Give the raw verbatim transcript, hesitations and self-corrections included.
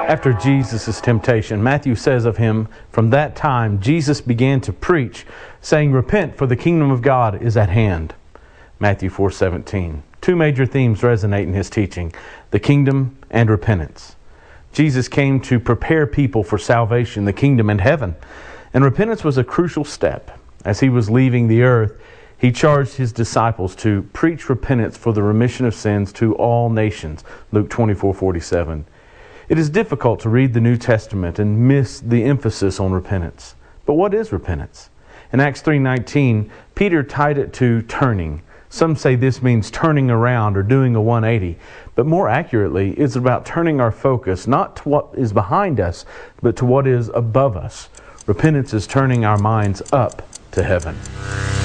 After Jesus' temptation, Matthew says of him, from that time Jesus began to preach, saying, "Repent, for the kingdom of God is at hand." Matthew four seventeen. Two major themes resonate in his teaching, the kingdom and repentance. Jesus came to prepare people for salvation, the kingdom, and heaven. And repentance was a crucial step. As he was leaving the earth, he charged his disciples to preach repentance for the remission of sins to all nations, Luke twenty-four forty-seven. It is difficult to read the New Testament and miss the emphasis on repentance. But what is repentance? In Acts three nineteen, Peter tied it to turning. Some say this means turning around or doing a one eighty. But more accurately, it's about turning our focus not to what is behind us, but to what is above us. Repentance is turning our minds up to heaven.